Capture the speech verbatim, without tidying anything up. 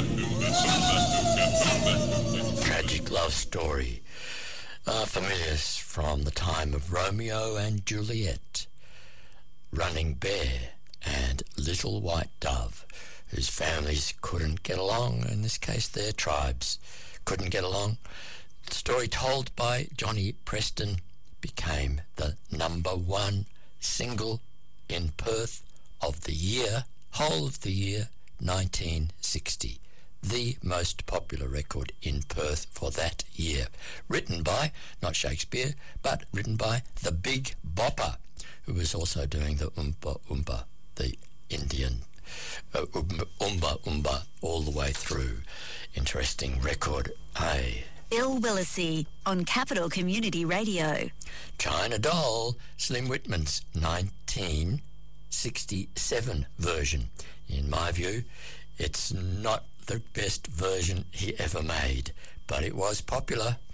Tragic love story, uh, familiar from the time of Romeo and Juliet, Running Bear and Little White Dove, whose families couldn't get along, in this case their tribes couldn't get along. The story told by Johnny Preston became the number one single in Perth of the year, whole of the year nineteen sixty. The most popular record in Perth for that year. Written by, not Shakespeare, but written by the Big Bopper, who was also doing the Oompa Oompa, the Indian uh, Oompa Oompa, all the way through. Interesting record. Hey. Bill Willisey on Capital Community Radio. China Doll, Slim Whitman's nineteen sixty-seven version. In my view, it's not the best version he ever made, but it was popular.